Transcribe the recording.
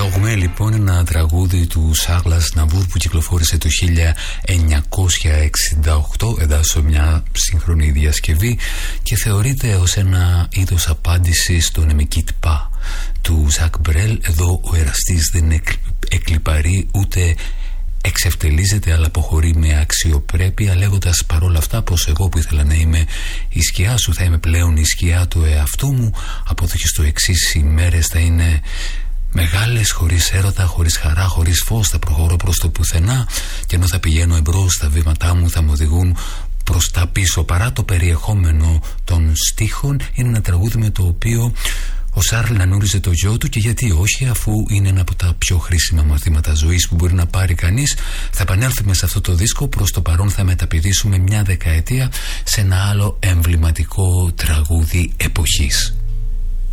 Ντογμέ λοιπόν, ένα τραγούδι του Σάγλα Ναβούρ που κυκλοφόρησε το 1968 εδώ σε μια σύγχρονη διασκευή και θεωρείται ως ένα είδος απάντηση στον Εμικίτ Πα του Ζακ Μπρέλ. Εδώ ο εραστής δεν εκλιπαρεί ούτε εξευτελίζεται, αλλά αποχωρεί με αξιοπρέπεια, λέγοντας παρόλα αυτά πως εγώ που ήθελα να είμαι η σκιά σου θα είμαι πλέον η σκιά του εαυτού μου. Από εδώ και στο εξής οι μέρες θα είναι μεγάλες, χωρίς έρωτα, χωρίς χαρά, χωρίς φως. Θα προχωρώ προς το πουθενά και ενώ θα πηγαίνω εμπρός, τα βήματά μου θα μου οδηγούν προς τα πίσω. Παρά το περιεχόμενο των στίχων, είναι ένα τραγούδι με το οποίο ο Σάρλ ανούριζε το γιο του, και γιατί όχι, αφού είναι ένα από τα πιο χρήσιμα μαθήματα ζωής που μπορεί να πάρει κανείς. Θα επανέλθουμε σε αυτό το δίσκο. Προς το παρόν θα μεταπηδήσουμε μια δεκαετία σε ένα άλλο εμβληματικό τραγούδι εποχής.